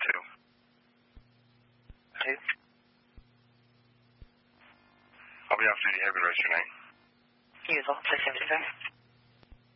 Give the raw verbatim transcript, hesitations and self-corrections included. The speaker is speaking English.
two. Two. I'll be off duty. Have a good rest of your night. You as well. Please send it, sir.